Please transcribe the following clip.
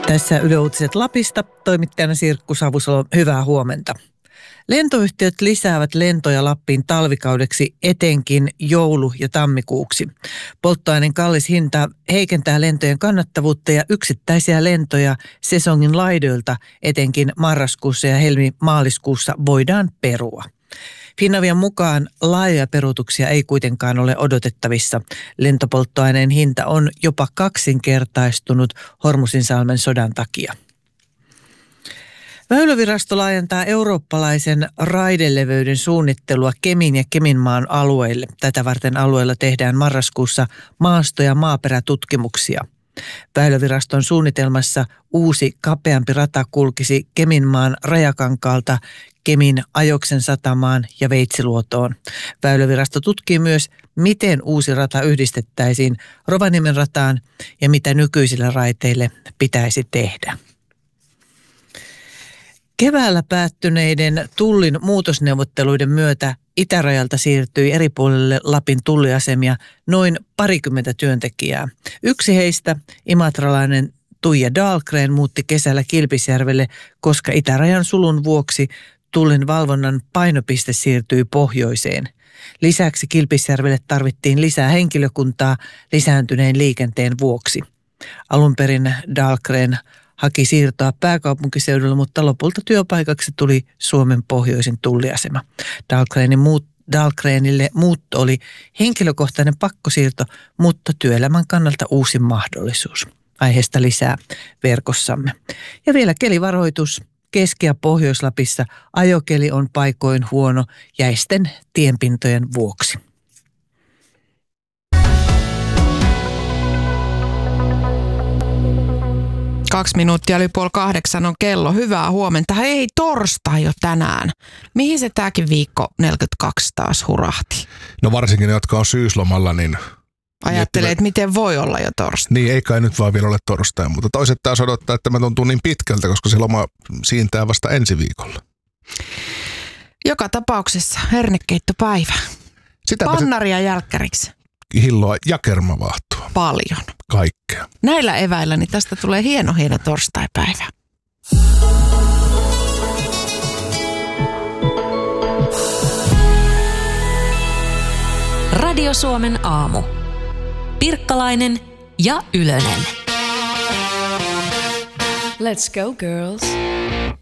Tässä Yle Uutiset Lapista, toimittajana Sirkku Savusalo, hyvää huomenta. Lentoyhtiöt lisäävät lentoja Lappiin talvikaudeksi etenkin joulu- ja tammikuuksi. Polttoaineen kallis hinta heikentää lentojen kannattavuutta ja yksittäisiä lentoja sesongin laidoilta etenkin marraskuussa ja helmi-maaliskuussa voidaan perua. Finavian mukaan laajoja peruutuksia ei kuitenkaan ole odotettavissa. Lentopolttoaineen hinta on jopa kaksinkertaistunut Hormuzinsalmen sodan takia. Väylävirasto laajentaa eurooppalaisen raideleveyden suunnittelua Kemin ja Keminmaan alueille. Tätä varten alueella tehdään marraskuussa maasto- ja maaperätutkimuksia. Väyläviraston suunnitelmassa uusi kapeampi rata kulkisi Keminmaan Rajakankaalta Kemin Ajoksen satamaan ja Veitsiluotoon. Väylävirasto tutkii myös, miten uusi rata yhdistettäisiin Rovaniemen rataan ja mitä nykyisille raiteille pitäisi tehdä. Keväällä päättyneiden Tullin muutosneuvotteluiden myötä itärajalta siirtyi eri puolille Lapin tulliasemia noin 20 työntekijää. Yksi heistä, imatralainen Tuija Dahlgren, muutti kesällä Kilpisjärvelle, koska itärajan sulun vuoksi Tullin valvonnan painopiste siirtyi pohjoiseen. Lisäksi Kilpisjärvelle tarvittiin lisää henkilökuntaa lisääntyneen liikenteen vuoksi. Alun perin Dahlgren haki siirtoa pääkaupunkiseudulla, mutta lopulta työpaikaksi tuli Suomen pohjoisin tulliasema. Dahlgrenille muutto oli henkilökohtainen pakkosiirto, mutta työelämän kannalta uusi mahdollisuus. Aiheesta lisää verkossamme. Ja vielä kelivaroitus. Keski- ja Pohjois-Lapissa ajokeli on paikoin huono jäisten tienpintojen vuoksi. Kaksi minuuttia yli 7:30 on kello. Hyvää huomenta. Hei, torstai jo tänään. Mihin se tääkin viikko 42 taas hurahti? No varsinkin ne, jotka on syyslomalla, niin ajattelee, että miten voi olla jo torstai. Niin, ei kai nyt vaan vielä ole torstai, mutta toiset taas odottaa, että mä tuntuu niin pitkältä, koska se loma siintää vasta ensi viikolla. Joka tapauksessa hernekeittopäivä. Pannaria jälkkäriksi. Hilloa ja kermavaahtoa. Paljon. Kaikkea. Näillä eväillä niin tästä tulee hieno torstaipäivä. Radio Suomen aamu. Pirkkalainen ja Ylönen. Let's go, girls.